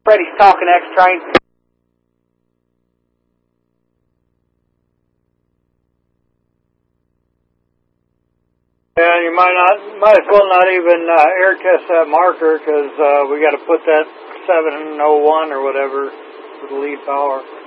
Freddie's talking X-Train. And you might as well not even air test that marker because we got to put that 701 or whatever for the lead power.